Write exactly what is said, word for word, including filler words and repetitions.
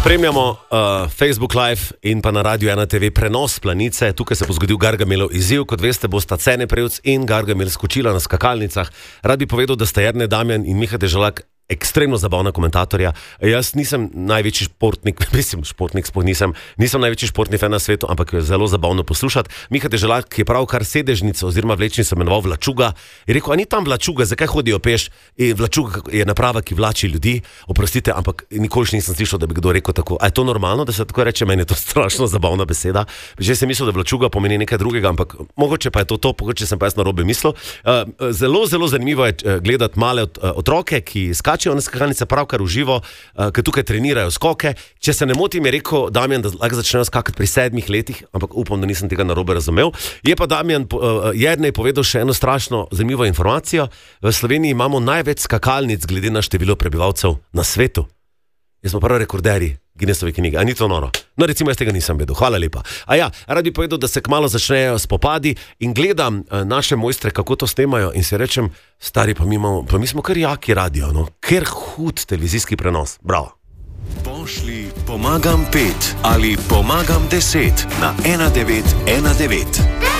Spremljamo uh, Facebook Live in pa na Radio ena te ve prenos Planice. Tukaj se bo zgodil Gargamelov izziv. Kot veste, bosta Cene Prevc in Gargamel skočila na skakalnicah. Rad bi povedal, da sta Jernej Damjan in Miha Deželak ekstremno zabavna komentatorja. Jaz nisem največji športnik, mislim, športnik sploh nisem, nisem največji športni fan na svetu, ampak je zelo zabavno poslušati. Miha Deželak, ki je pravkar sedežnico oziroma vlečnico imenoval Vlačuga, je rekel, a ni tam Vlačuga, zakaj hodijo peš? In Vlačuga je naprava, ki vlači ljudi. Oprostite, ampak nikoli nisem slišal, da bi kdo rekel tako. A je to normalno, da se tako reče? Meni je to strašno zabavna beseda. Že sem mislil, da Vlačuga pomeni nekaj drugega, ampak mogoče pa je to to, mogoče sem pa jaz narobe mislil. Zelo, zelo zanimivo je gledati male otroke, ki skačejo na skakalnice, pravkar v živo, ki tukaj trenirajo skoke. Če se ne motim, je rekel Damjan, da lahko začnejo skakati pri sedmih letih, ampak upam, da nisem tega narobe razumel. Je pa Damjan Jernej povedal še eno strašno zanimivo informacijo. V Sloveniji imamo največ skakalnic glede na število prebivalcev na svetu. Jaz smo prvi rekorderji Guinnessove knjige. A ni to noro? No, recimo, jaz tega nisem vedel. Hvala lepa. A ja, rad bi povedal, da se kmalu začnejo spopadi in gledam naše mojstre, kako to snemajo in si rečem, stari, pa mi, imamo, pa mi smo kar jaki radio, no? Ker hud televizijski prenos. Bravo. Pošli pomagam pet ali pomagam deset na ena devet ena devet.